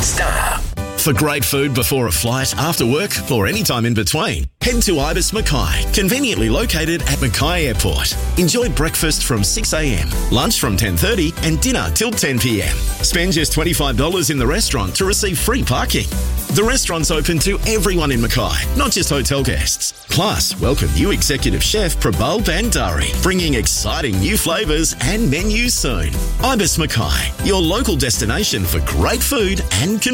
Star. For great food before a flight, after work, or any time in between, head to Ibis Mackay, conveniently located at Mackay Airport. Enjoy breakfast from 6 a.m, lunch from 10:30 and dinner till 10 p.m. Spend just $25 in the restaurant to receive free parking. The restaurant's open to everyone in Mackay, not just hotel guests. Plus, welcome new executive chef Prabal Bandari, bringing exciting new flavours and menus soon. Ibis Mackay, your local destination for great food and convenience.